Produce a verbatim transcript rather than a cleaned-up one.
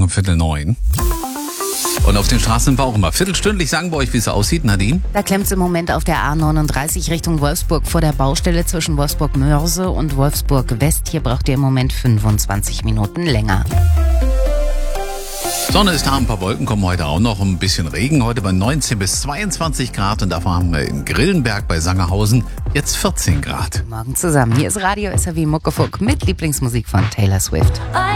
um Viertel neun. Und auf den Straßen sind wir auch immer. Viertelstündlich sagen wir euch, wie es aussieht, Nadine. Da klemmt es im Moment auf der A neununddreißig Richtung Wolfsburg vor der Baustelle zwischen Wolfsburg-Mörse und Wolfsburg-West. Hier braucht ihr im Moment fünfundzwanzig Minuten länger. Sonne ist da, ein paar Wolken kommen heute auch noch, ein bisschen Regen. Heute bei neunzehn bis zweiundzwanzig Grad und davon haben wir in Grillenberg bei Sangerhausen jetzt vierzehn Grad. Morgen zusammen. Hier ist Radio S R W Muckefuck mit Lieblingsmusik von Taylor Swift.